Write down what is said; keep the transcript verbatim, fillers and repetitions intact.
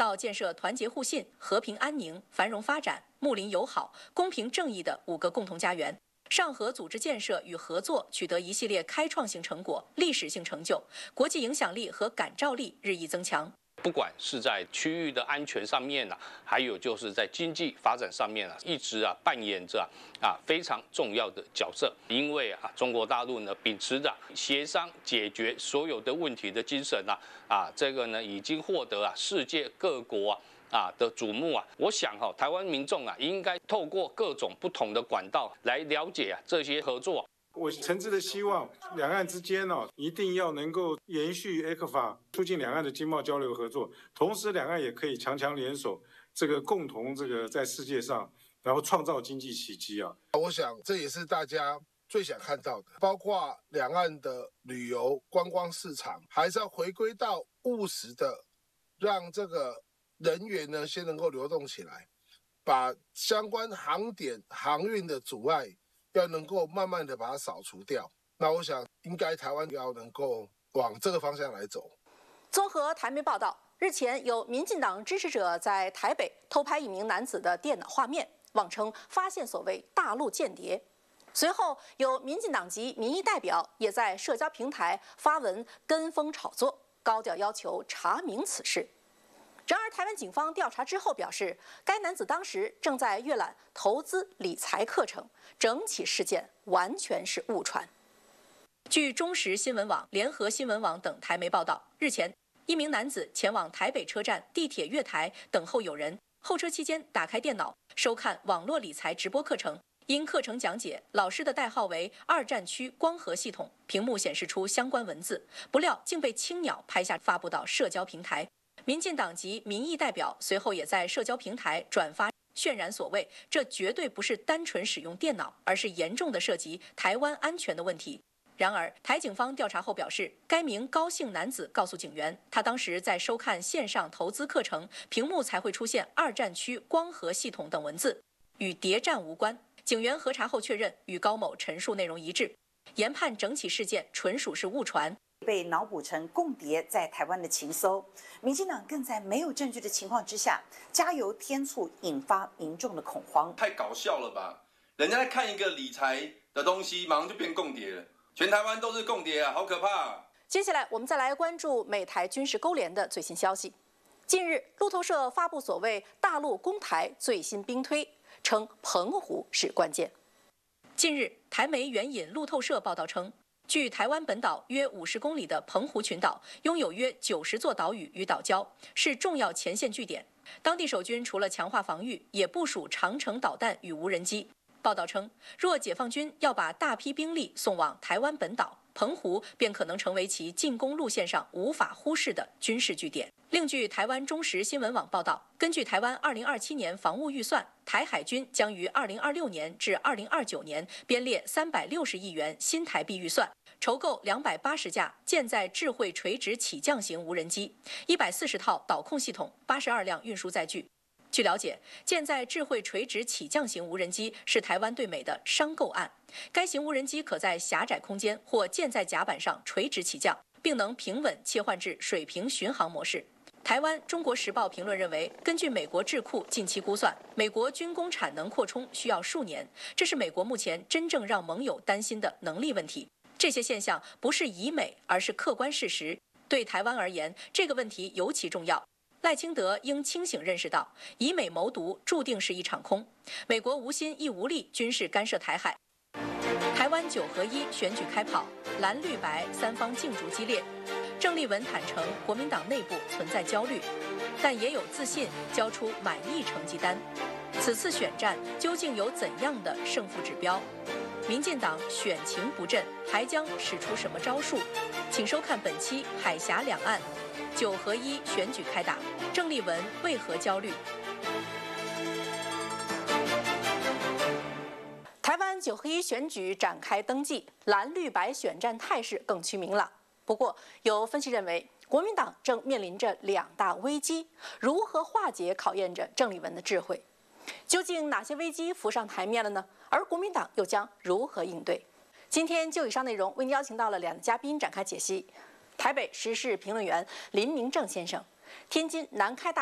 到建设团结互信、和平安宁、繁荣发展、睦邻友好、公平正义的五个共同家园。上合组织建设与合作取得一系列开创性成果、历史性成就，国际影响力和感召力日益增强。 不管是在区域的安全上面啊，还有就是在经济发展上面啊，一直啊扮演着啊非常重要的角色。因为啊，中国大陆呢秉持着协商解决所有的问题的精神啊，啊这个呢已经获得啊世界各国啊。啊的瞩目啊，我想哈、哦，台湾民众啊，应该透过各种不同的管道来了解啊这些合作。 我诚挚的希望两岸之间呢、哦，一定要能够延续 E C F A， 促进两岸的经贸交流合作，同时两岸也可以强强联手，这个共同这个在世界上，然后创造经济奇迹啊！ 我想这也是大家最想看到的，包括两岸的旅游观光市场，还是要回归到务实的，让这个人员呢先能够流动起来，把相关航点航运的阻碍要能够慢慢的把它扫除掉。那我想应该台湾要能够往这个方向来走。 综合台媒报道，日前有民进党支持者在台北偷拍一名男子的电脑画面，妄称发现所谓大陆间谍。随后有民进党籍民意代表也在社交平台发文跟风炒作，高调要求查明此事。然而，台湾警方调查之后表示，该男子当时正在阅览投资理财课程，整起事件完全是误传。据中时新闻网、联合新闻网等台媒报道，日前，一名男子前往台北车站地铁月台等候友人，候车期间打开电脑收看网络理财直播课程。因课程讲解老师的代号为二战区光合系统，屏幕显示出相关文字，不料竟被青鸟拍下发布到社交平台。民进党籍民意代表随后也在社交平台转发，渲染所谓这绝对不是单纯使用电脑，而是严重的涉及台湾安全的问题。然而，台警方调查后表示，该名高姓男子告诉警员，他当时在收看线上投资课程，屏幕才会出现二战区光合系统等文字，与谍战无关。警员核查后确认，与高某陈述内容一致，研判整起事件纯属是误传。 被脑补成共谍在台湾的情搜，民进党更在没有证据的情况之下加油添醋，引发民众的恐慌。 太搞笑了吧！人家在看一个理财的东西，马上就变共谍了，全台湾都是共谍啊，好可怕啊！ 接下来我们再来关注美台军事勾连的最新消息。近日，路透社发布所谓大陆攻台最新兵推，称澎湖是关键。近日，台媒援引路透社报道称，距台湾本岛约五十公里的澎湖群岛，拥有约九十座岛屿与岛礁，是重要前线据点。当地守军除了强化防御，也部署长程导弹与无人机。报道称，若解放军要把大批兵力送往台湾本岛，澎湖便可能成为其进攻路线上无法忽视的军事据点。另据台湾中时新闻网报道，根据台湾二零二七年防务预算，台海军将于二零二六年至二零二九年编列三百六十亿元新台币预算，筹购两百八十架舰载智慧垂直起降型无人机、一百四十套导控系统、八十二辆运输载具。据了解，舰载智慧垂直起降型无人机是台湾对美的商购案。该型无人机可在狭窄空间或舰载甲板上垂直起降，并能平稳切换至水平巡航模式。台湾《中国时报》评论认为，根据美国智库近期估算，美国军工产能扩充需要数年，这是美国目前真正让盟友担心的能力问题。这些现象不是以美，而是客观事实。对台湾而言，这个问题尤其重要。赖清德应清醒认识到，以美谋独注定是一场空。美国无心亦无力军事干涉台海。台湾九合一选举开跑，蓝绿白三方竞逐激烈。郑丽文坦承，国民党内部存在焦虑，但也有自信交出满意成绩单。此次选战究竟有怎样的胜负指标？民进党选情不振，还将使出什么招数？请收看本期《海峡两岸》。九合一选举开打，郑丽文为何焦虑？台湾九合一选举展开登记，蓝绿白选战态势更趋明朗。不过，有分析认为，国民党正面临着两大危机，如何化解考验着郑丽文的智慧。究竟哪些危机浮上台面了呢？而国民党又将如何应对？今天就以上内容为您邀请到了两位嘉宾展开解析。台北时事评论员林明正先生，天津南开大